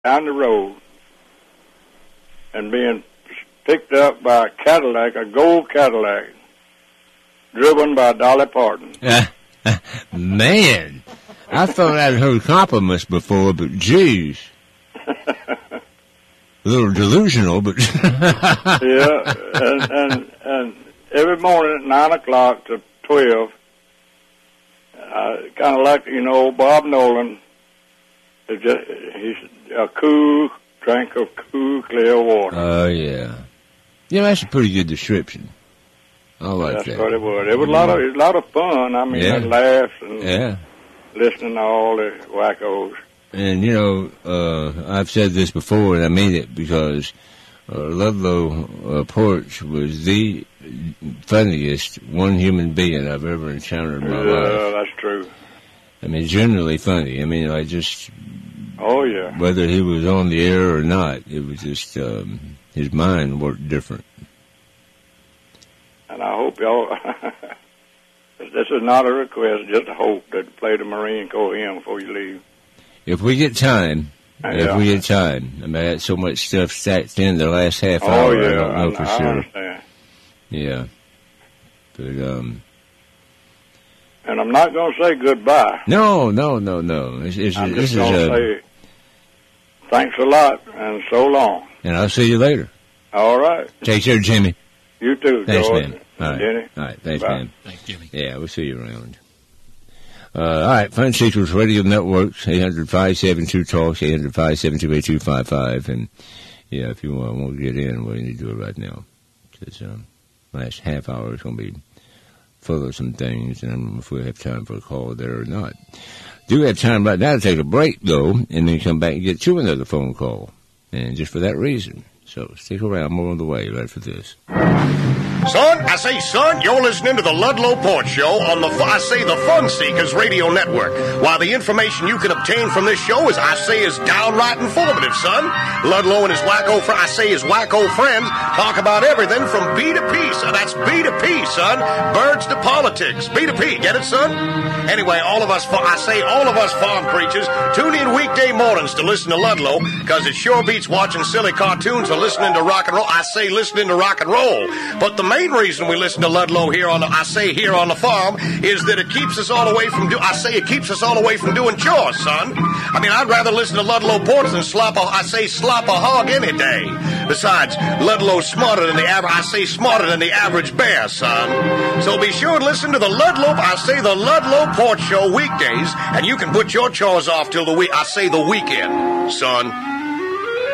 down the road and being picked up by a Cadillac, a gold Cadillac, driven by Dolly Parton. Man, I thought I'd heard compliments before, but geez. A little delusional, but... Yeah, and every morning at 9 o'clock to 12, kind of like, Bob Nolan, he's a drink of cool, clear water. Oh, yeah. Yeah, that's a pretty good description. I like that. That's what it was. It was a lot of fun. I mean, and laughs and listening to all the wackos. And, I've said this before, and I mean it, because Ludlow Porch was the funniest one human being I've ever encountered in my life. Yeah, that's true. I mean, generally funny. I mean, Oh, yeah. Whether he was on the air or not, it was just, his mind worked different. And I hope y'all, this is not a request, just a hope that play the Marine Corps hymn before you leave. If we get time, I mean, I had so much stuff stacked in the last half hour, I don't know for sure. I understand. Yeah. But, and I'm not going to say goodbye. No. I'm just going to say thanks a lot and so long. And I'll see you later. All right. Take care, Jimmy. You too, thanks, George. Man. All right. Jenny. All right. Thanks, Bye. man. Thanks, Jimmy. Yeah, we'll see you around. All right. Fun Secrets Radio Networks, 800-572-TALK, 800-572-8255. And, yeah, if you won't get in, we need to do it right now. Because last half hour is going to be full of some things, and I don't know if we'll have time for a call there or not. Do have time right now to take a break, though, and then come back and get to another phone call. And just for that reason. So stick around. More on the way right for this. Son, you're listening to the Ludlow Porch Show on the Fun Seekers Radio Network. While the information you can obtain from this show is downright informative, son. Ludlow and his wacko friends talk about everything from B to P, son. That's B to P, son. Birds to politics. B to P. Get it, son? Anyway, all of us farm preachers tune in weekday mornings to listen to Ludlow, because it sure beats watching silly cartoons or listening to rock and roll. Listening to rock and roll. But the main reason we listen to Ludlow here on the farm is that it keeps us all away from doing chores, son. I mean, I'd rather listen to Ludlow Porch than slop a hog any day. Besides, Ludlow's smarter than the average bear, son. So be sure to listen to the Ludlow Porch Show weekdays, and you can put your chores off till the weekend, son.